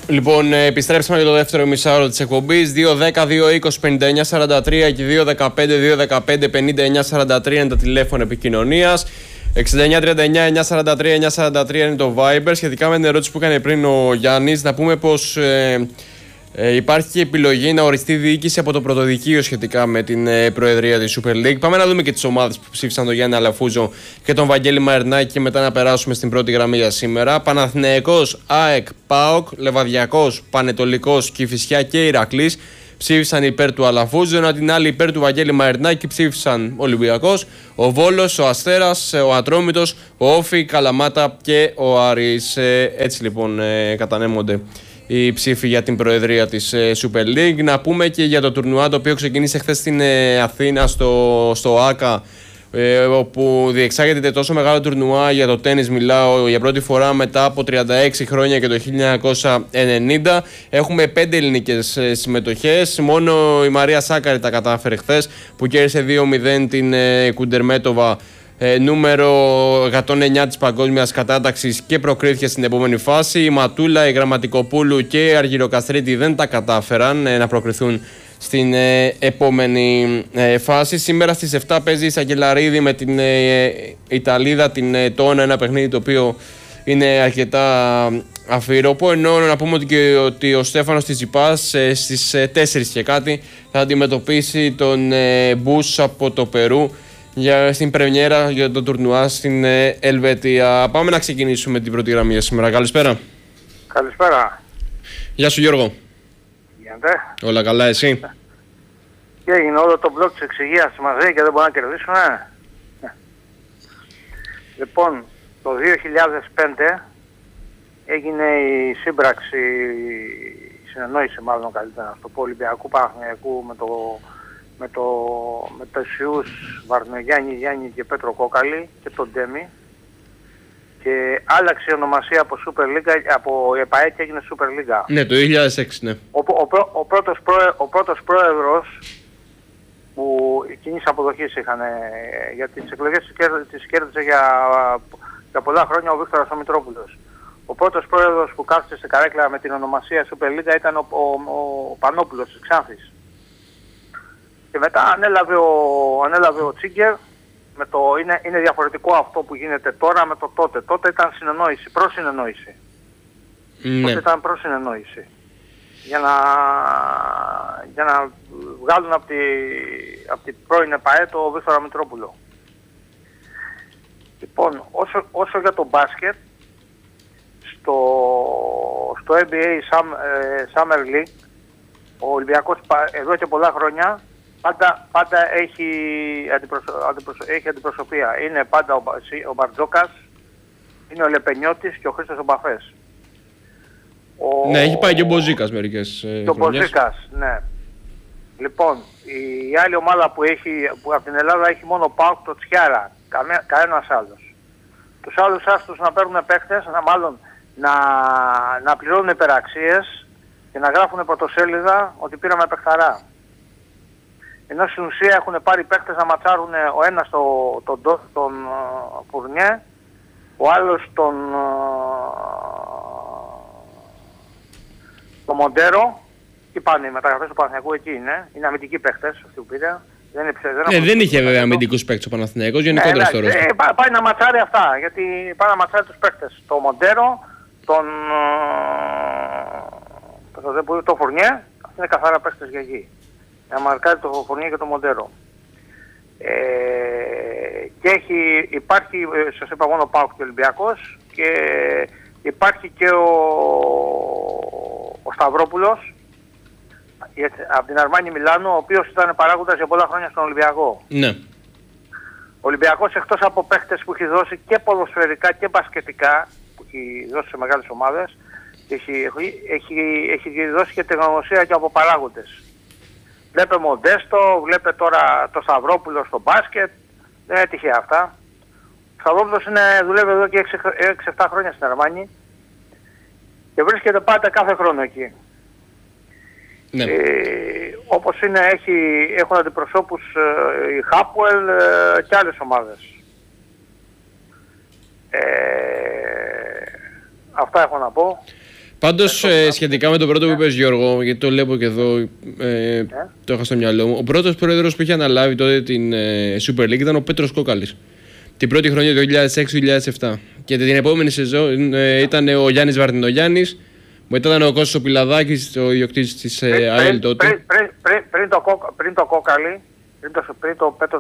Λοιπόν, επιστρέψαμε για το δεύτερο μισάωρο της εκπομπής. 2-10-2-20-59-43 και 2-15-2-15-59-43 είναι τα τηλέφωνα επικοινωνίας. 69-39-943-943 είναι το Viber. Σχετικά με την ερώτηση που έκανε πριν ο Γιάννης, να πούμε πως υπάρχει και επιλογή να οριστεί διοίκηση από το πρωτοδικείο σχετικά με την προεδρία της Super League. Πάμε να δούμε και τις ομάδες που ψήφισαν τον Γιάννη Αλαφούζο και τον Βαγγέλη Μαρινάκη και μετά να περάσουμε στην πρώτη γραμμή για σήμερα. Παναθηναϊκός, ΑΕΚ, ΠΑΟΚ, Λεβαδιακός, Πανετολικός, Κηφισιά και Ηρακλής ψήφισαν υπέρ του Αλαφούζου, ενώ την άλλη υπέρ του Βαγγέλη Μαρινάκη ψήφισαν ο Ολυμπιακός, ο Βόλος, ο Αστέρας, ο Ατρόμητος, ο Όφη, Καλαμάτα και ο Άρης. Έτσι λοιπόν κατανέμονται οι ψήφοι για την προεδρία της Super League. Να πούμε και για το τουρνουά το οποίο ξεκίνησε χθες στην Αθήνα στο ΆΚΑ, όπου διεξάγεται τόσο μεγάλο τουρνουά για το τένις, μιλάω, για πρώτη φορά μετά από 36 χρόνια και το 1990. Έχουμε 5 ελληνικές συμμετοχές. Μόνο η Μαρία Σάκαρη τα κατάφερε χθες, που κέρδισε 2-0 την Κουντερμέτοβα, νούμερο 109 της παγκόσμιας κατάταξης, και προκρίθηκε στην επόμενη φάση. Η Ματούλα, η Γραμματικοπούλου και η Αργυροκαστρίτη δεν τα κατάφεραν να προκριθούν στην επόμενη φάση. Σήμερα στις 7 παίζει η Σακελαρίδη με την Ιταλίδα, την Τόνα, ένα παιχνίδι το οποίο είναι αρκετά αφιερωπό, ενώ να πούμε ότι ο Στέφανος Τιτζιπάς στις 4 και κάτι θα αντιμετωπίσει τον Μπούς από το Περού στην πρεμιέρα για το τουρνουά στην Ελβετία. Πάμε να ξεκινήσουμε την πρώτη γραμμή για σήμερα. Καλησπέρα. Καλησπέρα. Γεια σου Γιώργο. Γίνεται. Όλα καλά, εσύ? Και έγινε όλο το μπλοκ της εξυγείας μαζί και δεν μπορούμε να κερδίσουμε. Λοιπόν, το 2005 έγινε η σύμπραξη, η συνεννόηση μάλλον καλύτερα, στο Ολυμπιακού Παναθηναϊκού με τους Ιούς Γιάννη και Πέτρο Κόκαλη και τον Ντέμι, και άλλαξε η ονομασία από Super League, από ΕΠΑΕ, και έγινε Super League. Ναι, το 2006, ναι. Ο πρώτος πρόεδρος που κοινής αποδοχής είχαν, γιατί τις εκλογές τις κέρδισε για πολλά χρόνια ο Βίκτορας ο Μητρόπουλος. Ο πρώτος πρόεδρος που κάθισε σε καρέκλα με την ονομασία Super League ήταν ο Πανόπουλος της Ξάνθης. Και μετά ανέλαβε ο Τσίγκερ. Είναι διαφορετικό αυτό που γίνεται τώρα με το τότε. Τότε ήταν συνεννόηση, προσυνεννόηση. Ναι. Τότε ήταν προσυνεννόηση. Για να βγάλουν από την πρώην ΕΠΑΕ το Βίκτορα Μητρόπουλο. Λοιπόν, όσο για το μπάσκετ, στο NBA Summer League, ο Ολυμπιακός εδώ και πολλά χρόνια πάντα έχει αντιπροσωπεία. Είναι πάντα ο Μπαρτζόκας, είναι ο Λεπενιώτης και ο Χρήστος ο Μπαφές. Ναι, έχει πάει και ο Μποζίκας μερικές χρονιές. Ο Μποζίκας, ναι. Λοιπόν, η άλλη ομάδα που από την Ελλάδα έχει μόνο ΠΑΟΚ, το Τσιάρα, κανένας άλλος. Τους άλλους άστους να παίρνουν παίχτες, να πληρώνουν υπεραξίες και να γράφουν πρωτοσέλιδα ότι πήραμε παιχταρά. Ενώ στην ουσία έχουν πάρει παίκτες να ματσάρουν, ο ένας τον Φουρνιέ, ο άλλος τον Μοντέρο, και πάνε οι μεταγραφές του Παναθηναϊκού, εκεί είναι αμυντικοί παίκτες αυτοί που πήρε. Δεν είχε βέβαια αμυντικούς παίκτες ο Παναθηναϊκός, γενικότερα στο ρόστερ. Πάει να ματσάρει αυτά, γιατί πάει να ματσάρει τους παίκτες. Το Μοντέρο, τον Φουρνιέ, αυτοί είναι καθαρά παίκτες για εκεί. Να μαρκάρει το Φουρνιέ και το Μοντέρο. Και υπάρχει, σας είπα μόνο, ΠΑΟΚ και Ολυμπιακός, και υπάρχει και ο Σταυρόπουλος από την Αρμάνι Μιλάνο, ο οποίος ήταν παράγοντας για πολλά χρόνια στον Ολυμπιακό. Ναι. Ο Ολυμπιακός, εκτός από παίχτες που έχει δώσει και ποδοσφαιρικά και μπασκετικά, που έχει δώσει σε μεγάλες ομάδες, έχει δώσει και τεχνογνωσία και από παράγοντες. Βλέπε Μοντέστο, βλέπε τώρα το Σταυρόπουλο στο μπάσκετ, δεν είναι τυχαία αυτά. Ο Σταυρόπουλος δουλεύει εδώ και 6-7 χρόνια στην Αρμάνι και βρίσκεται πάντα κάθε χρόνο εκεί. Ναι. Όπως έχουν αντιπροσώπους η Χάπουελ και άλλες ομάδες. Αυτά έχω να πω. Πάντως σχετικά με το πρώτο που είπες, Γιώργο, γιατί το βλέπω και εδώ, το είχα στο μυαλό μου. Ο πρώτος πρόεδρος που είχε αναλάβει τότε την Super League ήταν ο Πέτρος Κόκαλης. Την πρώτη χρονιά του 2006-2007. Και την επόμενη σεζόν ήταν ο Γιάννης Βαρτινογιάννης. Μετά ήταν ο Κώστας Πιλαδάκης, ο ιδιοκτήτης της ΑΕΛ τότε. Πριν το Κόκαλη, πριν το Πέτρο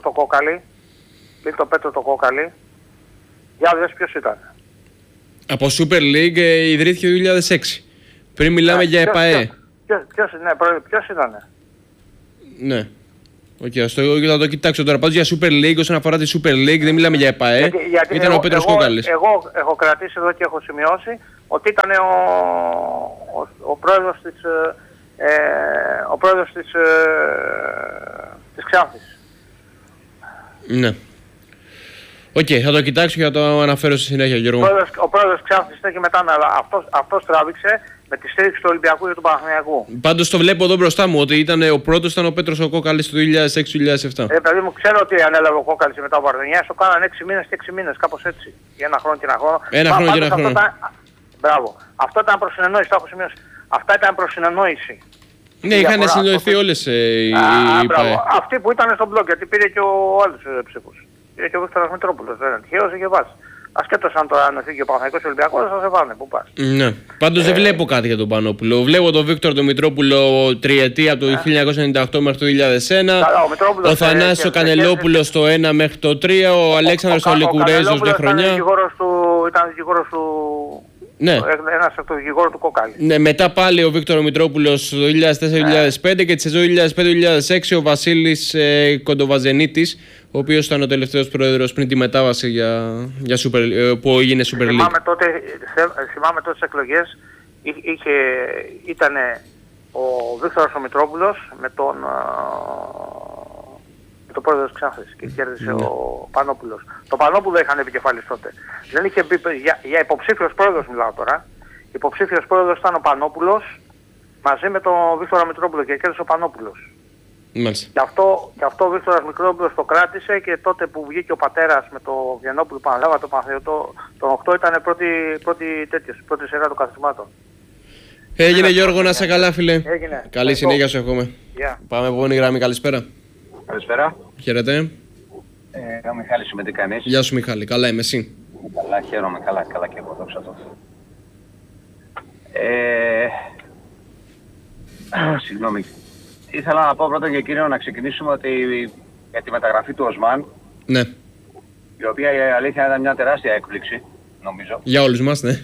το Κόκαλη, για δες ποιος ήταν. Από Super League ιδρύθηκε το 2006. Πριν μιλάμε για ΕΠΑΕ. Ποιος ήταν. Ναι. Θα το κοιτάξω τώρα. Πάντως για Super League, όσον αφορά τη Super League, δεν μιλάμε για ΕΠΑΕ. Ήταν ο Πέτρος Κόκαλης. Εγώ έχω κρατήσει εδώ και έχω σημειώσει ότι ήταν ο πρόεδρος της Ξάνθης. Ναι. Οκ, θα το κοιτάξω και θα το αναφέρω στη συνέχεια, Γιώργο. Ο πρόεδρος της Ξάνθης ήταν και μετά, αλλά αυτός τράβηξε με τη στήριξη του Ολυμπιακού και του Παναθηναϊκού. Πάντως το βλέπω εδώ μπροστά μου ότι ο πρώτος ήταν ο Πέτρος ο Κόκαλης το 2006-2007. Παιδί μου, ξέρω ότι ανέλαβε ο Κόκαλης μετά από Βαρδινιάς, το κάνανε 6 μήνες και 6 μήνες, κάπως έτσι. Για ένα χρόνο και ένα χρόνο. Ένα χρόνο και ένα χρόνο. Μπράβο. Αυτό ήταν προς συνεννόηση, το έχω σημειώσει. Αυτά ήταν προς συνεννόηση. Ναι, είχαν συνεννοηθεί όλες οι ΠΑΕ. Αυτοί που ήταν στο μπλοκ, γιατί πήρε και ο άλλος ψήφους. Πήρε και ο Βίκτορας Μητρόπουλος, δεν είναι τυχαίος, είχε βάσει. Ασχέτως αν τώρα αν φύγει ο Παναθηναϊκός και ο Ολυμπιακός, θα σε βάνε, πού πας. Ναι. Πάντως δεν βλέπω κάτι για τον Πανόπουλο. Βλέπω τον Βίκτορ τον Μητρόπουλο τριετία από το 1998 μέχρι το 2001. Ο Θανάσης ο Κανελόπουλος το 1 μέχρι το 3. Ο Αλέξανδρος ο Λικουρέζος μια χρονιά. Ήταν δικηγόρος του... Ναι. Ένας από το δικηγόρο του Κόκαλη. Ναι, μετά πάλι ο Βίκτορ Μητρόπουλος το 2004-2005 και τη σεζόν 2005-2006 ο Βασίλης Κοντοβαζενίτης, ο οποίος ήταν ο τελευταίος πρόεδρος πριν τη μετάβαση που έγινε Super League. Θυμάμαι τότε τις εκλογές, ήταν ο Βίκτορας ο Μητρόπουλος με τον πρόεδρο της Ξάνθης και κέρδισε ο Πανόπουλος. Το Πανόπουλο είχαν επικεφαλής τότε. Δεν είχε μπει, για υποψήφιος πρόεδρος μιλάω τώρα. Υποψήφιος πρόεδρος ήταν ο Πανόπουλος μαζί με τον Βίκτορα Μητρόπουλο και κέρδισε ο Πανόπουλος. Μάλιστα. Γι' αυτό ο Βίκτορας Μητρόπουλος το κράτησε και τότε που βγήκε ο πατέρας με το Βιενόπουλο που αναλάβα το Παναθηναϊκό τον 8 ήταν πρώτη σειρά των καθισμάτων. Έγινε Γιώργο, να σε καλά φίλε. Έγινε. Καλή συνέχεια σου έχουμε. Yeah. Πάμε επόμενη γραμμή, καλησπέρα. Καλησπέρα. Χαίρετε. Ο Μιχάλης είμαι, τι κάνεις? Γεια σου Μιχάλη, καλά είμαι, εσύ? Καλά, χαίρομαι, καλά και εγώ, δόξα τω Θεώ. Συγγνώμη. Ήθελα να πω πρώτα και κύριο να ξεκινήσουμε ότι για τη μεταγραφή του Οσμάν, ναι, η οποία η αλήθεια ήταν μια τεράστια έκπληξη, νομίζω. Για όλους μας, ναι.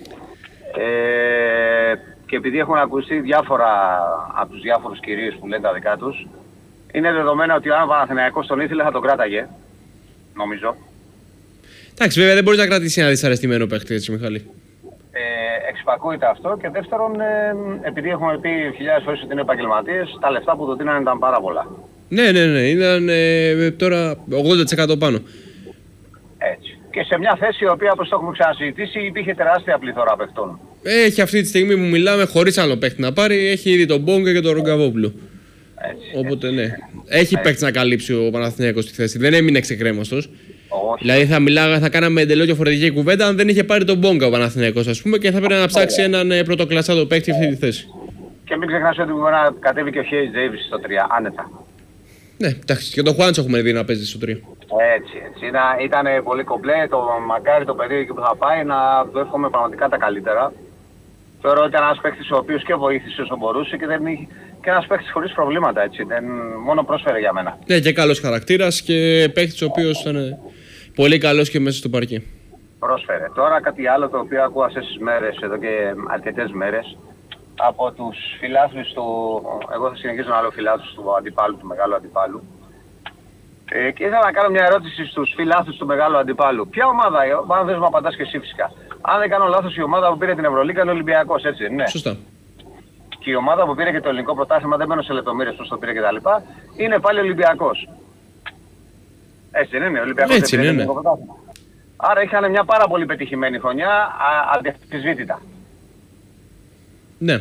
Και επειδή έχουν ακουστεί διάφορα από τους διάφορους κυρίους που λένε τα δικά τους, είναι δεδομένο ότι αν ο Παναθηναϊκός τον ήθελε θα τον κράταγε, νομίζω. Εντάξει, βέβαια δεν μπορείς να κρατήσεις ένα δυσαρεστημένο παίχτη έτσι, Μιχάλη. Εξυπακούεται αυτό και δεύτερον, επειδή έχουμε πει χιλιάδες φορές ότι είναι επαγγελματίες, τα λεφτά που του δίνανε ήταν πάρα πολλά. Ναι, ήταν τώρα 80% πάνω. Έτσι. Και σε μια θέση η οποία, όπως το έχουμε ξανασυζητήσει, υπήρχε τεράστια πληθώρα παιχτών. Έχει αυτή τη στιγμή που μιλάμε χωρίς άλλο παίχτη να πάρει, έχει ήδη τον Μπόγκα και τον Ρογκαβόπουλο. Οπότε ναι. Έχει παίχτη να καλύψει ο Παναθηναϊκός στη θέση. Δεν έμεινε ξεκρέμαστος. Δηλαδή θα κάναμε εντελώς διαφορετική κουβέντα αν δεν είχε πάρει τον Μπόγκα ο Παναθηναϊκός, ας πούμε, και θα πρέπει να ψάξει έναν πρωτοκλασσάτο παίκτη αυτή τη θέση. Και μην ξεχνάς ότι μπορεί να κατέβει και ο Χέις Ντέιβις στο 3, άνετα. Ναι, εντάξει, και τον Χουάντσο έχουμε δει να παίζει στο 3. Έτσι. Ήταν πολύ κομπλέ, μακάρι το παιδί εκεί που θα πάει να του εύχομαι πραγματικά τα καλύτερα. Θεωρώ ότι ήταν ένας παίκτης ο οποίος και βοήθησε όσο μπορούσε και ένας παίκτης χωρίς προβλήματα, έτσι. Μόνο πρόσφερε για μένα. Ναι, και καλός χαρακτήρας και παίκτης ο οποίος ήταν πολύ καλός και μέσα στο παρκή. Πρόσφερε. Τώρα κάτι άλλο το οποίο ακούω αυτές τις μέρες, εδώ και αρκετές μέρες, από τους φιλάθλους του, εγώ θα συνεχίσω να λέω φιλάθλους του αντιπάλου, του μεγάλου αντιπάλου. Και ήθελα να κάνω μια ερώτηση στους φιλάθλους του μεγάλου αντιπάλου. Ποια ομάδα, αν θες να απαντάς και εσύ φυσικά. Αν δεν κάνω λάθος, η ομάδα που πήρε την Ευρωλίγκα είναι ο Ολυμπιακός, έτσι δεν είναι? Σωστά. Και η ομάδα που πήρε και το ελληνικό πρωτάθλημα, δεν μένω σε λεπτομέρειες πώς το πήρε κτλ. Είναι πάλι ο Ολυμπιακός. Έτσι δεν είναι? Ο Ολυμπιακός έτσι δεν πήρε είναι. Το πρωτάθλημα. Άρα είχαν μια πάρα πολύ πετυχημένη χρονιά, αδιαφυσβήτητα. Ναι.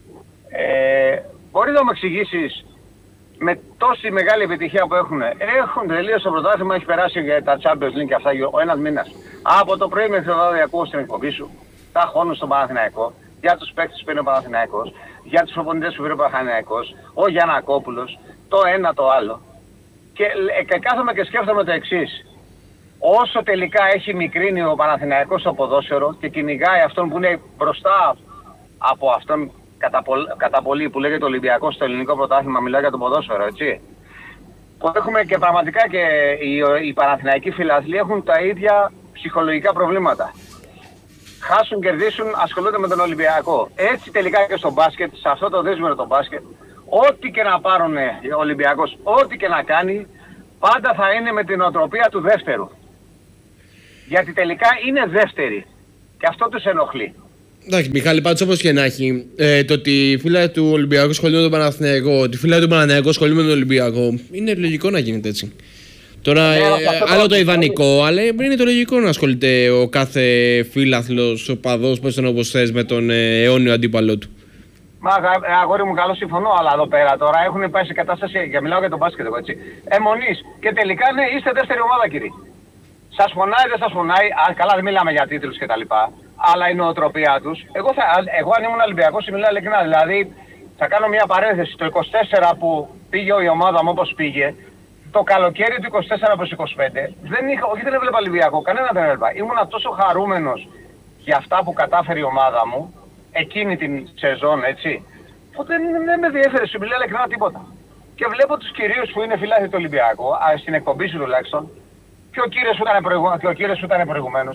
Μπορεί να μου εξηγήσεις, με τόση μεγάλη επιτυχία που έχουν τελείωσει το πρωτάθλημα, έχει περάσει για τα Champions League και αυτά ο ένας μήνας. Από το πρωί μέχρι το βράδυ ακούω στην εκπομπή σου, τα χώνουν στον Παναθηναϊκό. για τους παίκτες που είναι ο Παναθηναϊκός, για τους προπονητές που είναι ο Παναθηναϊκός, ο Γιαννακόπουλος, το ένα το άλλο. Και κάθομαι και σκέφτομαι το εξής. Όσο τελικά έχει μικρύνει ο Παναθηναϊκός στο ποδόσφαιρο και κυνηγάει αυτόν που είναι μπροστά από αυτόν κατά πολύ που λέγεται Ολυμπιακός στο ελληνικό πρωτάθλημα, μιλάω για το ποδόσφαιρο, έτσι. Που έχουμε και πραγματικά και οι Παναθηναϊκοί φιλάθλοι έχουν τα ίδια ψυχολογικά προβλήματα. Χάσουν, κερδίσουν, ασχολούνται με τον Ολυμπιακό. Έτσι τελικά και στο μπάσκετ, σε αυτό το δύσμερο το μπάσκετ, ό,τι και να πάρουν ο Ολυμπιακός, ό,τι και να κάνει, πάντα θα είναι με την οτροπία του δεύτερου. Γιατί τελικά είναι δεύτεροι. Και αυτό τους ενοχλεί. Εντάξει, Μιχάλη, πάντως όπως και να έχει, το ότι οι φίλοι του Ολυμπιακού σχολούν με τον Παναθηναϊκό, ότι οι φίλοι του Παναθηναϊκού σχολούν με τον Ολυμπιακό, είναι λογικό να γίνεται έτσι. Τώρα, άλλο το ιδανικό, αλλά είναι το λογικό να ασχολείται ο κάθε φίλαθλος, ο παδός, όπως θες, με τον αιώνιο αντίπαλό του. Μα αγόρι μου, καλό συμφωνώ, αλλά εδώ πέρα τώρα έχουν πάει σε κατάσταση, και μιλάω για τον μπάσκετ εγώ έτσι, αιμονής. Και τελικά ναι, είστε δεύτερη ομάδα, κύριε. Σας φωνάει, δεν σας φωνάει, καλά δεν μιλάμε για τίτλους κτλ. Αλλά η νοοτροπία τους, εγώ αν ήμουν Ολυμπιακός, μιλάω ειλικρινά, δηλαδή θα κάνω μια παρένθεση, το 24 που πήγε η ομάδα μου όπως πήγε, το καλοκαίρι του 24 προς 25, όχι δεν έβλεπα Ολυμπιακό, κανένα δεν έβλεπα. Ήμουνα τόσο χαρούμενος για αυτά που κατάφερε η ομάδα μου, εκείνη την σεζόν, έτσι, που δεν με διέφερε, σου μιλάω ειλικρινά τίποτα. Και βλέπω τους κυρίους που είναι φιλάθλοι του Ολυμπιακού, στην εκπομπή σου τουλάχιστον, και ο κύριος που ήταν προηγουμένως.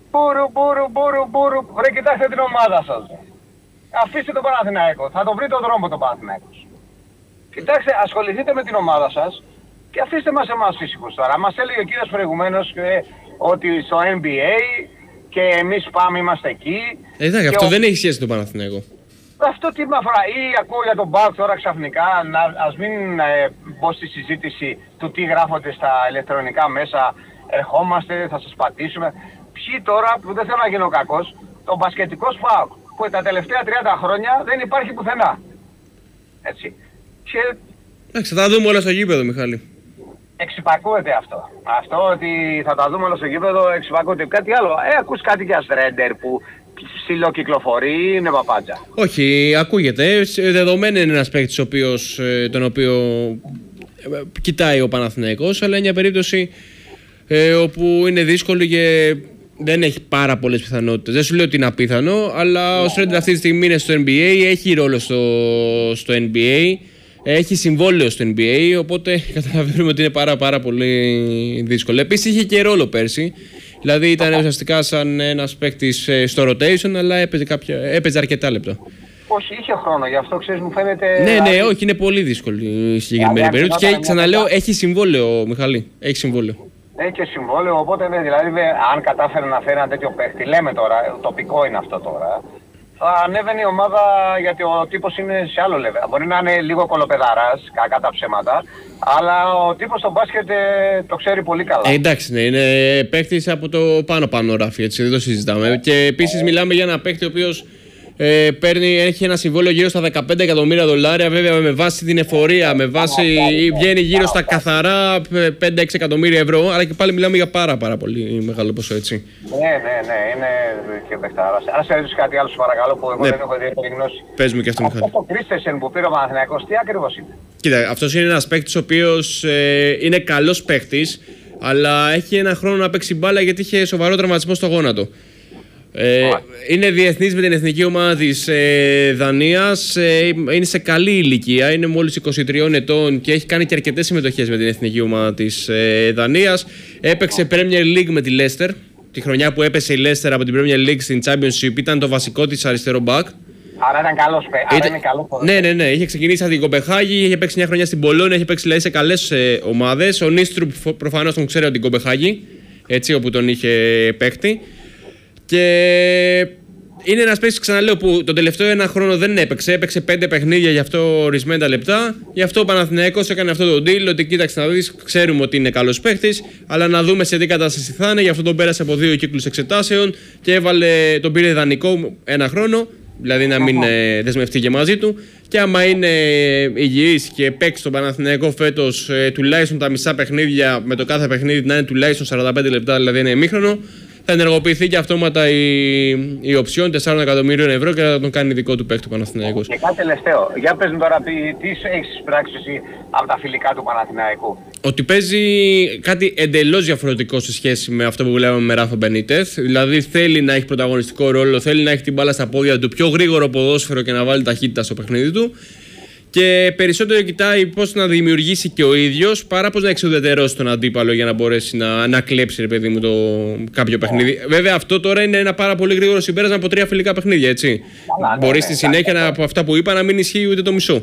Μπορώ, ρε κοιτάξτε την ομάδα σας. Αφήστε τον Παναθηναϊκό, θα το βρει τον δρόμο τον Παναθηναϊκό. Κοιτάξτε, ασχοληθείτε με την ομάδα σας και αφήστε μας εμάς φυσικούς τώρα. Μας έλεγε ο κύριος προηγουμένως ότι στο NBA και εμείς πάμε, είμαστε εκεί. Εντάξει, αυτό δεν έχει σχέση με τον Παναθηναϊκό. Αυτό τι με αφορά, ή ακούω για τον ΠΑΟΚ τώρα ξαφνικά, ας μην μπω στη συζήτηση του τι γράφονται στα ηλεκτρονικά μέσα, ερχόμαστε, θα σας πατήσουμε. Ποιοι τώρα, που δεν θέλω να γίνω κακός, το μπασκετικός ΠΑΟΚ, που τα τελευταία 30 χρόνια δεν υπάρχει πουθενά. Έτσι. Και... Εντάξει, θα τα δούμε όλα στο γήπεδο, Μιχάλη. Εξυπακούεται αυτό. Αυτό ότι θα τα δούμε όλα στο γήπεδο, εξυπακούεται. Κάτι άλλο. Ακούς κάτι για Στρέντερ που ψιλοκυκλοφορεί, είναι παπάντζα. Όχι, ακούγεται. Δεδομένο είναι ένας παίκτης τον οποίο κοιτάει ο Παναθηναϊκός, αλλά είναι μια περίπτωση όπου είναι δύσκολη και δεν έχει πάρα πολλές πιθανότητες. Δεν σου λέω ότι είναι απίθανο, αλλά ο Στρέντερ αυτή τη στιγμή είναι στο NBA, έχει ρόλο στο NBA, έχει συμβόλαιο στο NBA, οπότε καταλαβαίνουμε ότι είναι πάρα πολύ δύσκολο. Επίσης είχε και ρόλο πέρσι. Δηλαδή ήταν ουσιαστικά σαν ένας παίκτης στο rotation, αλλά έπαιζε αρκετά λεπτά. Όχι, είχε χρόνο, γι' αυτό ξέρεις μου φαίνεται... Ναι, όχι, είναι πολύ δύσκολη η συγκεκριμένη περίπτωση και ξαναλέω, έχει συμβόλαιο, Μιχαλή, έχει συμβόλαιο. Έχει και συμβόλαιο, οπότε δηλαδή αν κατάφερε να φέρει ένα τέτοιο παίκτη, λέμε τώρα, τοπικό είναι αυτό τώρα, θα ανέβαινε η ομάδα γιατί ο τύπος είναι σε άλλο level. Μπορεί να είναι λίγο κολοπεδαράς, κακά τα ψέματα, αλλά ο τύπος στο μπάσκετ το ξέρει πολύ καλά. Εντάξει, ναι, είναι παίκτης από το πάνω ράφι, έτσι, δεν το συζητάμε. Και επίσης μιλάμε για ένα παίκτη ο οποίος έχει ένα συμβόλαιο γύρω στα $15 εκατομμύρια, βέβαια με βάση την εφορία, βγαίνει γύρω στα καθαρά 5-6 εκατομμύρια ευρώ, αλλά και πάλι μιλάμε για πάρα πολύ μεγάλο ποσό, έτσι. Ναι, είναι και παιχτάρας. Αν σε ρωτήσω κάτι άλλο, σου παρακαλώ, που εγώ δεν έχω ιδιαίτερη γνώση. Πες μου και αυτό, Μιχάλη. Αυτό το Κρίστενσεν που πήρε ο Παναθηναϊκός, τι ακριβώς είναι? Κοίτα, αυτός είναι ένας παίκτης ο οποίος είναι καλός παίκτης, αλλά έχει ένα χρόνο να παίξει μπάλα γιατί είχε σοβαρό τραυματισμό στο γόνατο. Είναι διεθνής με την εθνική ομάδα της Δανίας, είναι σε καλή ηλικία, είναι μόλις 23 ετών και έχει κάνει και αρκετές συμμετοχές με την εθνική ομάδα της Δανίας. Έπαιξε Premier League με τη Leicester, τη χρονιά που έπεσε η Leicester από την Premier League στην Championship, ήταν το βασικό της αριστερό back. Άρα ήταν καλός παίκτης. Ναι, είχε ξεκινήσει από την Κομπεχάγη, είχε παίξει μια χρονιά στην Πολόνια, είχε παίξει δηλαδή σε καλές ομάδες. Ο Νίστρουπ προφανώς τον ξέρει από την Κομπεχάγη, έτσι, όπου τον είχε παίκτη. Και είναι ένας παίκτης, ξαναλέω, που τον τελευταίο ένα χρόνο δεν έπαιξε 5 παιχνίδια, γι' αυτό ορισμένα λεπτά. Γι' αυτό ο Παναθηναϊκός έκανε αυτό το deal, ότι κοίταξε να δεις, ξέρουμε ότι είναι καλός παίκτης, αλλά να δούμε σε τι κατάσταση θα είναι. Γι' αυτό τον πέρασε από 2 κύκλους εξετάσεων και τον πήρε δανεικό ένα χρόνο, δηλαδή να μην δεσμευτεί και μαζί του. Και άμα είναι υγιής και παίξει τον Παναθηναϊκό φέτος τουλάχιστον τα μισά παιχνίδια, με το κάθε παιχνίδι να είναι τουλάχιστον 45 λεπτά, δηλαδή είναι ημίχρονο, θα ενεργοποιηθεί και αυτόματα η οψιόν 4 εκατομμύριων ευρώ και θα τον κάνει δικό του παίκτη ο Παναθηναϊκός. Και κάτι τελευταίο. Για πες μου τώρα, τι έχεις πράξει εσύ από τα φιλικά του Παναθηναϊκού? Ότι παίζει κάτι εντελώς διαφορετικό σε σχέση με αυτό που βλέπαμε με Ράφα Μπενίτεθ. Δηλαδή θέλει να έχει πρωταγωνιστικό ρόλο, θέλει να έχει την μπάλα στα πόδια του, πιο γρήγορο ποδόσφαιρο και να βάλει ταχύτητα στο παιχνίδι του. Και περισσότερο κοιτάει πώς να δημιουργήσει και ο ίδιος παρά πώς να εξουδετερώσει τον αντίπαλο για να μπορέσει να κλέψει, ρε παιδί μου, κάποιο παιχνίδι. Βέβαια, αυτό τώρα είναι ένα πάρα πολύ γρήγορο συμπέρασμα από 3 φιλικά παιχνίδια, έτσι. Μπορεί στη συνέχεια από αυτά που είπα να μην ισχύει ούτε το μισό.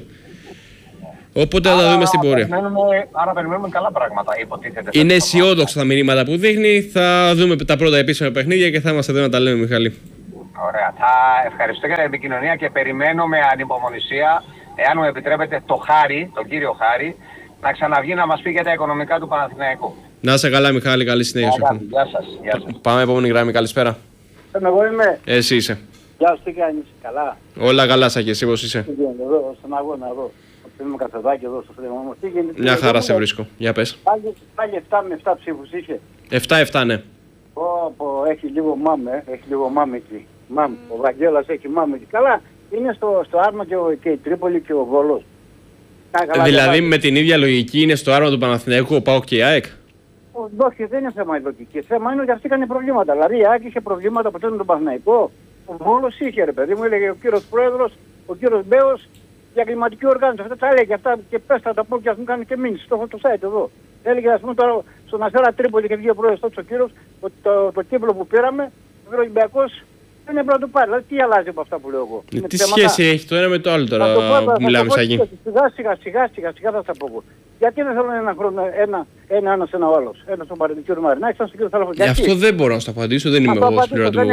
Οπότε θα τα δούμε στην πορεία. Άρα περιμένουμε καλά πράγματα, υποτίθεται. Είναι αισιόδοξα τα μηνύματα που δείχνει. Θα δούμε τα πρώτα επίσημα παιχνίδια και θα είμαστε εδώ να τα λέμε, Μιχάλη. Ωραία. Θα ευχαριστώ για την επικοινωνία και περιμένω με ανυπομονησία, εάν μου επιτρέπετε, τον κύριο Χάρη, να ξαναβγεί να μας πει για τα οικονομικά του Παναθηναϊκού. Να είσαι καλά, Μιχάλη, καλή συνέχεια. Γεια σας. Πάμε επόμενη γραμμή, καλησπέρα. Εγώ είμαι. Εσύ είσαι. Γεια σου, τι κάνεις, καλά? Όλα καλά, Σάκη, εσύ πώς είσαι? Τι γίνεται εδώ, στον αγώνα εδώ. Πίνουμε καφεδάκι εδώ στο φρέμα μου. Μια χαρά σε βρίσκω. Για πες. Πάλι 7 με 7 ψήφους είχε. 7-7, ναι. Έχει λίγο μάμ εκεί. Ο Βαγγέλας έχει μάμ εκεί. Καλά, είναι στο Άρμα και η Τρίπολη και ο Βόλος. Δηλαδή με την ίδια λογική είναι στο Άρμα του Παναθηναϊκού ο ΠΑΟΚ και η ΑΕΚ? Όχι, δεν είναι θέμα η λογική. Θέμα είναι ότι αυτοί είχαν προβλήματα. Δηλαδή η ΑΕΚ είχε προβλήματα από τον Παναθηναϊκό. Ο Βόλος είχε, ρε παιδί μου, έλεγε ο κύριος Πρόεδρος, ο κύριος Μπέος, για κλιματική οργάνωση. Αυτά τα έλεγε αυτά και πες θα τα πω και ας μου κάνει και μήνυση. Το έχω το site εδώ. Έλεγε, ας πούμε, τώρα στον Αστέρα Τρίπολη και βγήκε ο Πρόεδρος τότε ο κύριος, ότι το κύπλο που πήραμε, ο Ολυμπιακός δεν είναι πρώτο πάρει. Δηλαδή τι αλλάζει από αυτά που λέω εγώ? Τι σχέση έχει το ένα με το άλλο τώρα που μιλάμε, Σάκη? Σιγά θα τα πω εγώ. Γιατί δεν θέλουν ένα χρόνο ένας ένα ο άλλος? Ένας στον κύριο Μαρινάκη, ένας στον κύριο Θαλαφωνάκη. Γι' αυτό δεν μπορώ να σου απαντήσω, δεν είμαι εγώ στην πλευρά του.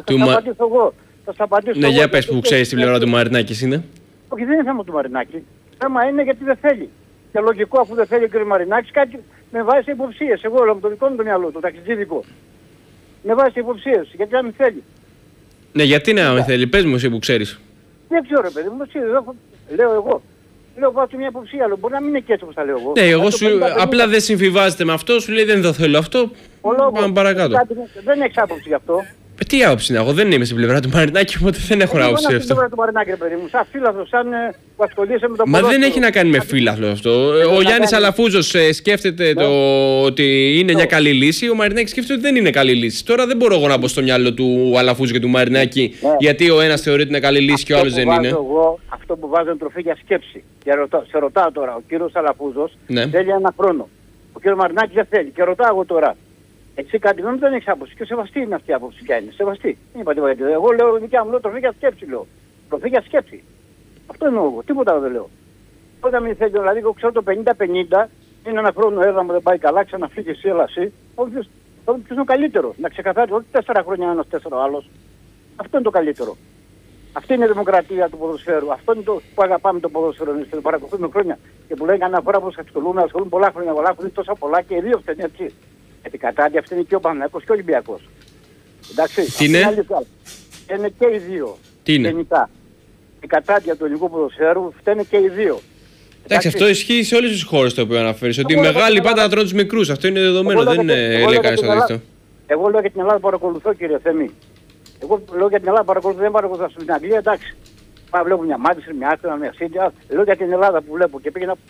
Θα στα απαντήσω εγώ. Ναι, για πες που ξέρεις την πλευρά του Μαρινάκη είναι. Όχι, δεν είναι θέμα του Μαρινάκη. Θέμα είναι γιατί δεν θέλει. Και λογικό, αφού δεν θέλει ο κ. Μαρινάκης, κάτι με βάζει σε υποψίες. Εγώ όλο με το δικό μου το μυαλό, το ταξιτζίδικο. Με βάζει σε υποψίες, γιατί να μην θέλει. Ναι, γιατί να μην θέλει, πες μου εσύ που ξέρεις. Δεν ξέρω, παιδί μου, λέω εγώ. Λέω βάζω μια υποψία, λέω, μπορεί να μην είναι και έτσι όπως τα λέω εγώ. Ναι, εγώ απλά δεν συμφιβάζεται με αυτό, σου λέει δεν θα θέλω αυτό. Πάμε παρακάτω. Δεν έχεις άποψη γι' αυτό. Τι άποψη να έχω, δεν είμαι στην πλευρά του Μαρινάκη, οπότε δεν έχω άποψη γι' αυτό. Στην πλευρά του Μαρινάκη, παιδί μου, σαν φίλαθλος, σαν που ασχολείσαι με το ποδόσφαιρο. Μα δεν έχει να κάνει με φίλαθλο αυτό. Ο Γιάννης Αλαφούζος σκέφτεται ότι είναι μια καλή λύση, ο Μαρινάκης σκέφτεται ότι δεν είναι καλή λύση. Τώρα δεν μπορώ εγώ να μπω στο μυαλό του Αλαφούζου και του Μαρινάκη, γιατί ο ένας θεωρεί ότι είναι καλή λύση και ο άλλος δεν είναι. Αυτό που βάζω είναι τροφή για σκέψη. Σε ρωτάω τώρα, ο κύριος Αλαφούζος θέλει ένα χρόνο. Ο κύριος Μαρινάκης δεν θέλει. Και ρωτάω εγώ τώρα. Εσύ κάτι γνώμη δεν έχεις άποψη. Και σεβαστή είναι αυτή η άποψη ποια είναι. Σεβαστή. Δεν είπα τίποτα. Εγώ λέω δικιά μου, λέω τροφή για σκέψη. Λέω. Τροφή για σκέψη. Αυτό εννοώ εγώ. Τίποτα δεν λέω. Όταν μην θέλει, δηλαδή, εγώ ξέρω το 50-50 είναι ένα χρόνο έδρα μου δεν πάει καλά, ξαναφύγει εσύ, έλα εσύ. Ποιος είναι ο καλύτερος. Να ξεκαθαρίσει, όχι 4 χρόνια ένας, 4 άλλος. Αυτό είναι το καλύτερο. Αυτή είναι η δημοκρατία του ποδοσφαίρου. Αυτό είναι το που αγαπάμε το ποδόσφαιρο. Εμείς το παρακολουθούμε χρόνια. Και που λέει κανένα φορά που ασχολούν πολλά χρόνια, έχουν τόσα πολλά και οι δύο φταίνει έτσι. Γιατί κατά αυτή είναι και ο Παναθηναϊκός και ο Ολυμπιακός. Εντάξει. Τι είναι? Είναι και οι δύο. Τι είναι? Γενικά. Η κατάδια του ελληνικού ποδοσφαίρου φταίνε και οι δύο. Εντάξει, αυτό ισχύει σε όλες τις χώρες το οποίο αναφέρεις. Ότι οι μεγάλοι πάντα τρώνε τους μικρούς. Αυτό είναι δεδομένο. Δεν λέει κανείς αντίθετο. Εγώ λέω για την Ελλάδα παρακολουθώ, κύριε Θεμή. Εγώ λέω για την Ελλάδα παρακολουθώ, δεν παρακολουθώ στην Αγγλία, εντάξει. Πάω βλέπω μια Μάντσεστερ, μια Άστονα, μια Σίτι. Λέω για την Ελλάδα που βλέπω και πήγαινα.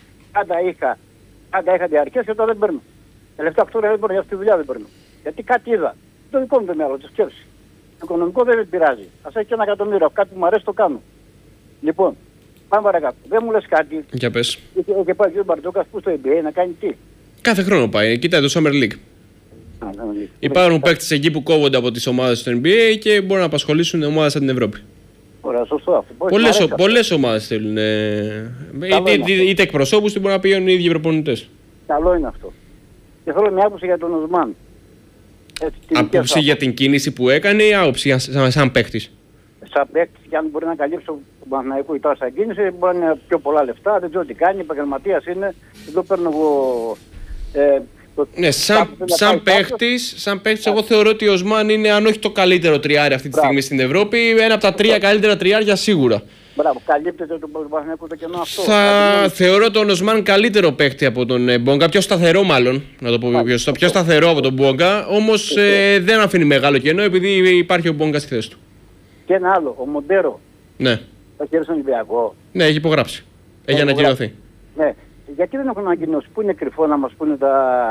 Πάντα είχα διαρκές και τώρα δεν παίρνω. Τελευταία 8 χρόνια δεν παίρνω, για αυτή τη δουλειά δεν παίρνω. Γιατί κάτι είδα. Το δικό μου το μυαλό, τη σκέψη. Το οικονομικό δεν με πειράζει. Ας έχει και 1 εκατομμύριο. Κάτι που μου αρέσει το κάνω. Λοιπόν, πάμε παρακάτω. Δεν μου λες κάτι. Για πες. Και πάει ο κ. Μπαρτζόκας που στο NBA να κάνει τι? Κάθε χρόνο πάει. Κοιτάει το Summer League. Υπάρχουν παίκτες εκεί που κόβονται από τις ομάδες του NBA και μπορούν να απασχολήσουν ομάδες από την Ευρώπη. Ωραία, σωστό αυτό. Πολλές ομάδες θέλουν. Είτε εκπροσώπους, είτε μπορούν να πηγαίνουν οι ίδιοι προπονητές. Καλό είναι αυτό. Και θέλω μια άποψη για τον Οσμάν. Άποψη για την κίνηση που έκανε ή άποψη σαν παίκτης? Σαν παίκτης, και αν μπορεί να καλύψει τον Παναθηναϊκό ή τώρα σαν κίνηση, μπορεί να είναι πιο πολλά λεφτά, δεν ξέρω τι κάνει, επαγγελματίας είναι. Εδώ παίρνω εγώ. Ναι, σαν παίκτης, εγώ θεωρώ ότι ο Οσμάν είναι, αν όχι το καλύτερο τριάρι αυτή τη στιγμή στην Ευρώπη, ένα από τα 3 καλύτερα τριάρια σίγουρα. Μπράβο, καλύπτεται το Παναθηναϊκό το κενό αυτό. Θεωρώ τον Οσμάν καλύτερο παίκτη από τον Μπόγκα. Πιο σταθερό, μάλλον. Να το πω πιο σταθερό από τον Μπόγκα. Όμως δεν αφήνει μεγάλο κενό επειδή υπάρχει ο Μπόγκα στη θέση του. Και ένα άλλο, ο Μοντέρο. Ναι. Θα χαίρει στον Ολυμπιακό. Ναι, έχει υπογράψει. Έχει ανακοινωθεί. Ναι. Γιατί δεν έχουν ανακοινώσει, πού είναι κρυφό να μας πούνε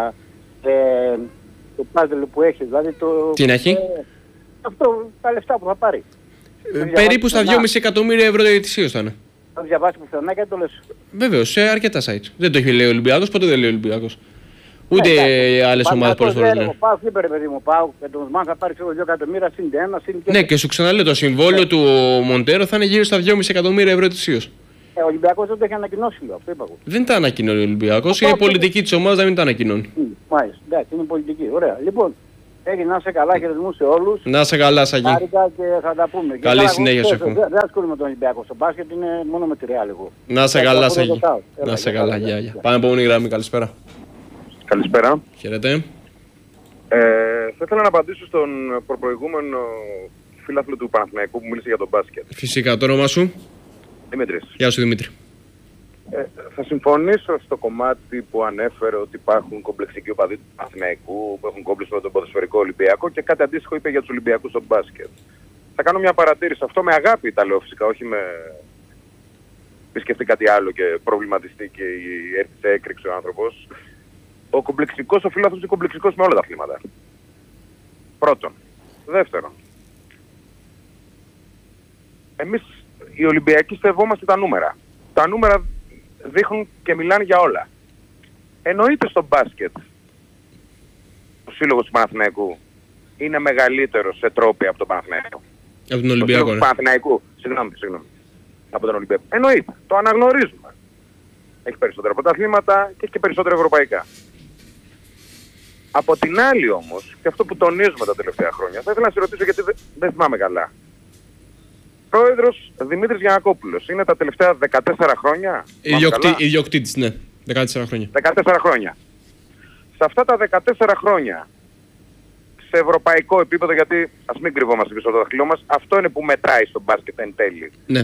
το puzzle που έχει, δηλαδή το... Τι να έχει? Αυτό, τα λεφτά που θα πάρει. Περίπου στα 2,5 εκατομμύρια ευρώ ετησίως θα είναι. Θα διαβάσει πουθενά και το λες. Βεβαίως, σε αρκετά sites. Δεν το έχει λέει ο Ολυμπιακός, ποτέ δεν λέει ο Ολυμπιακός. Ούτε άλλες ομάδες πολλές φορές λένε. Πάω είπε ρε παιδί μου, πάω και τον Οσμάν θα πάρει 2 εκατομμύρια συν 1, συν και... Ναι, και σου ξαναλέω, το συμβόλαιο του Μοντέρο θα είναι γύρω στα 2,5 εκατομμύρια ευρώ ετησίως. Ο Ολυμπιακός δεν το έχει ανακοινώσει, λέω. Αυτό είπα εγώ. Δεν τα ανακοινώνει ο Ολυμπιακός. Είναι η πολιτική της ομάδας να μην τα ανακοινώνει. Μάλιστα, εντάξει, είναι πολιτική. Ωραία. Λοιπόν, έγινε να είσαι καλά, χαιρετισμού σε όλους. Να είσαι καλά, Σάκη. Χάρηκα και θα τα πούμε. Καλή συνέχεια σου εύχομαι. Δεν ασχολούμαι με τον Ολυμπιακό στο μπάσκετ, είναι μόνο με τη Ρεάλ εγώ. Να είσαι καλά, Σάκη. Να είσαι καλά, γεια. Πάμε επόμενη γραμμή, καλησπέρα. Καλησπέρα. Χαίρετε. Θα ήθελα να απαντήσω στον προπροηγούμενο φίλαθλο του Παναθηναϊκού που μίλησε για τον μπάσκετ. Φυσικά, το όνομά σου? Δημήτρης. Γεια σου, Δημήτρη. Θα συμφωνήσω στο κομμάτι που ανέφερε ότι υπάρχουν κομπλεξικοί οπαδοί του Παναθηναϊκού που έχουν κόμπλεξ με τον ποδοσφαιρικό Ολυμπιακό και κάτι αντίστοιχο είπε για τους Ολυμπιακούς στο μπάσκετ. Θα κάνω μια παρατήρηση. Αυτό με αγάπη τα λέω φυσικά, όχι με μη σκεφτεί κάτι άλλο και προβληματιστεί και έρθει σε έκρηξη ο άνθρωπος. Ο κομπλεξικός, ο φίλαθλος είναι κομπλεξικός με όλα τα αθλήματα. Πρώτον. Δεύτερον. Εμείς οι Ολυμπιακοί στεβόμαστε τα νούμερα. Τα νούμερα δείχνουν και μιλάνε για όλα. Εννοείται στο μπάσκετ ο σύλλογος του Παναθηναϊκού είναι μεγαλύτερος σε τρόποι από τον Παναθηναϊκό. Από τον Ολυμπιακό, του Παναθηναϊκού. Συγγνώμη. Από τον Ολυμπιακό. Εννοείται. Το αναγνωρίζουμε. Έχει περισσότερα πρωταθλήματα και έχει και περισσότερα ευρωπαϊκά. Από την άλλη όμως, και αυτό που τονίζουμε τα τελευταία χρόνια, θα ήθελα να σε ρωτήσω γιατί δεν θυμάμαι καλά. Πρόεδρος Δημήτρης Γιαννακόπουλος είναι τα τελευταία 14 χρόνια. Ιδιοκτήτης, ναι. 14 χρόνια. 14 χρόνια. Σε αυτά τα 14 χρόνια, σε ευρωπαϊκό επίπεδο, γιατί ας μην κρυβόμαστε πίσω από το δαχτυλό μας, αυτό είναι που μετράει στο μπάσκετ εν τέλει. Ναι.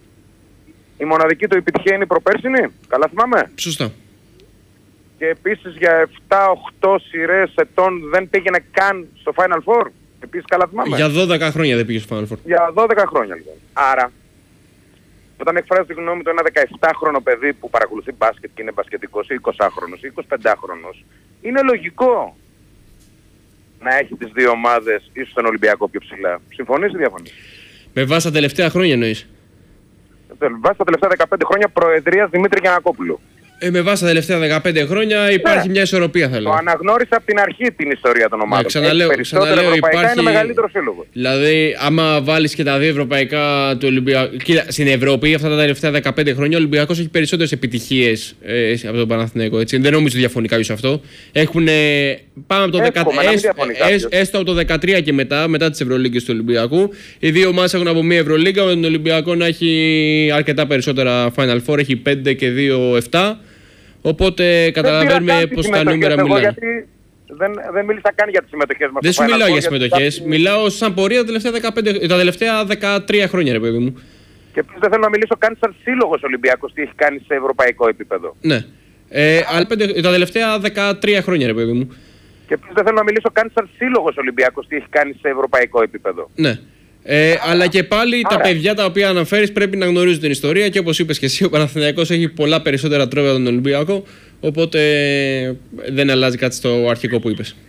Η μοναδική του επιτυχία είναι η προπέρσινη. Καλά θυμάμαι. Σωστά. Και επίσης για 7-8 σειρές ετών δεν πήγαινε καν στο Final Four. Επίσης καλά θυμάμαι. Για 12 χρόνια δεν πήγε στο Final Four. Για 12 χρόνια λοιπόν. Άρα, όταν εκφράζει τη γνώμη του ένα 17χρονο παιδί που παρακολουθεί μπάσκετ και είναι μπασκετικός ή 20χρονος ή 25χρονος, είναι λογικό να έχει τις δύο ομάδες ίσως τον Ολυμπιακό πιο ψηλά. Συμφωνείς ή διαφωνείς? Με βάση τα τελευταία χρόνια εννοείς? Με βάση τα τελευταία 15 χρόνια προεδρίας Δημήτρη Γιαννακόπουλου. Με βάση τα τελευταία 15 χρόνια υπάρχει μια ισορροπία, θα λέω. Το αναγνώρισα από την αρχή την ιστορία των ομάδων. Ξαναλέω, ευρωπαϊκά είναι μεγαλύτερο σύλλογο. Δηλαδή, άμα βάλεις και τα δύο ευρωπαϊκά του Ολυμπιακού. Κοίτα, στην Ευρώπη αυτά τα τελευταία 15 χρόνια ο Ολυμπιακός έχει περισσότερες επιτυχίες από τον Παναθηναϊκό. Έτσι. Δεν νομίζω διαφωνεί κάποιος αυτό. Έχουν πάνω από το 13, έστω από το 13 και μετά τις Ευρωλίγκες του Ολυμπιακού. Οι δύο ομάδες έχουν από μία Ευρωλίγκα, με τον Ολυμπιακό να έχει αρκετά περισσότερα Final Four, έχει 5 και 2, 7. Οπότε καταλαβαίνουμε πως τα νούμερα μιλάνε. Γιατί δεν μίλησα καν για τις συμμετοχές μας. Δεν σου μιλάω για συμμετοχές. Μιλάω σαν πορεία τα τελευταία 13 χρόνια, ρε παιδί μου. Και επίσης δεν θέλω να μιλήσω καν σαν σύλλογος Ολυμπιακός τι έχει κάνει σε ευρωπαϊκό επίπεδο. Ναι. Αλλά τα τελευταία 13 χρόνια, ρε παιδί μου. Και επίσης δεν θέλω να μιλήσω καν σαν σύλλογος Ολυμπιακός τι έχει κάνει σε ευρωπαϊκό επίπεδο. Ναι. Αλλά και πάλι τα παιδιά τα οποία αναφέρεις πρέπει να γνωρίζουν την ιστορία και όπως είπες και εσύ, ο Παναθηναϊκός έχει πολλά περισσότερα τρόπια από τον Ολυμπιακό. Οπότε δεν αλλάζει κάτι στο αρχικό που είπες.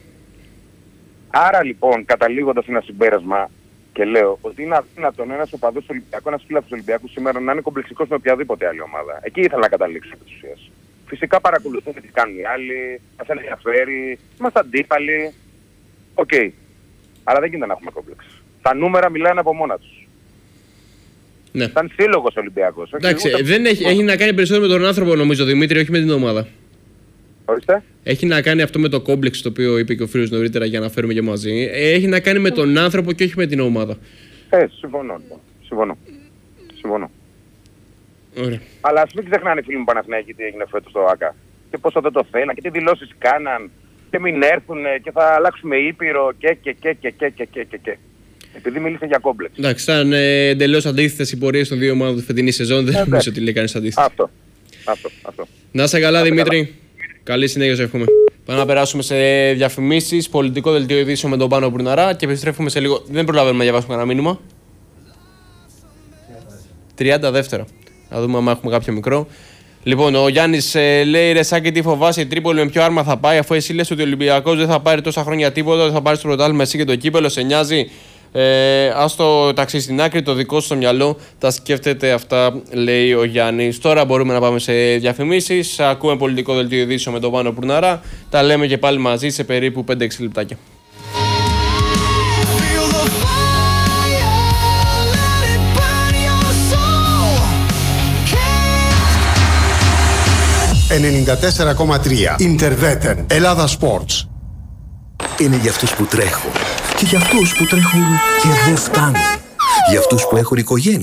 Άρα λοιπόν, καταλήγοντας ένα συμπέρασμα και λέω ότι είναι αδύνατον ένας οπαδός του Ολυμπιακού, ένας φίλαθλος του Ολυμπιακού σήμερα να είναι κομπλεξικός με οποιαδήποτε άλλη ομάδα. Εκεί ήθελα να καταλήξω επί της ουσίας. Φυσικά παρακολουθούμε τι κάνουν οι άλλοι, μας ενδιαφέρει, είμαστε αντίπαλοι. Οκ. Αλλά δεν γίνεται να έχουμε κόμπλεξ. Τα νούμερα μιλάνε από μόνα τους. Ναι. Σαν σύλλογος Ολυμπιακός. Εντάξει, έχει να κάνει περισσότερο με τον άνθρωπο νομίζω, Δημήτρη, όχι με την ομάδα. Ορίστε. Έχει να κάνει αυτό με το κόμπλεξ το οποίο είπε και ο φίλος νωρίτερα για να φέρουμε και μαζί. Έχει να κάνει με τον άνθρωπο και όχι με την ομάδα. Συμφωνώ λοιπόν. Συμφωνώ. Ωραία. Αλλά ας μην ξεχνάνε οι φίλοι μου Παναθηναϊκοί τι έγινε φέτος στο ΆΚΑ. Και πόσο δεν το θέλαν και τι δηλώσεις κάναν. Και μην έρθουν και θα αλλάξουμε ήπειρο και. Επειδή μίλησε για κόμπλεξ. Εντάξει, ήταν εντελώς αντίθετες οι πορείες των δύο ομάδων τη φετινή σεζόν. Δεν νομίζω ότι λέει κανείς αντίθετο. Αυτό. Να είσαι καλά, Δημήτρη. Καλή συνέχεια, σου εύχομαι. Πάμε να περάσουμε σε διαφημίσεις, πολιτικό δελτίο ειδήσεων με τον Πάνο Μπουρναρά και επιστρέφουμε σε λίγο. Δεν προλαβαίνουμε να διαβάσουμε κανένα μήνυμα. 30 δεύτερα. Να δούμε αν έχουμε κάποιο μικρό. Λοιπόν, ο Γιάννης λέει: Ρε Σάκη, τι φοβάσαι, η Τρίπολη με ποιο άρμα θα πάει, αφού εσύ λες ότι ο Ολυμπιακός δεν θα πάρει τόσα χρόνια τίποτα, δεν θα πάρει στο πρωτάθλημα εσύ και το κύπελο, σε νοιάζει. Ας το ταξί στην άκρη, το δικό σου στο μυαλό, τα σκέφτεται αυτά, λέει ο Γιάννης. Τώρα μπορούμε να πάμε σε διαφημίσεις. Ακούμε πολιτικό δελτίο ειδήσεων με τον Πάνο Μπουρναρά. Τα λέμε και πάλι μαζί σε περίπου 5-6 λεπτάκια. 94,3 Interveten Ελλάδα Sports. Είναι για αυτούς που τρέχουν και για αυτούς που τρέχουν και δεν φτάνουν. Για αυτούς που έχουν οικογένεια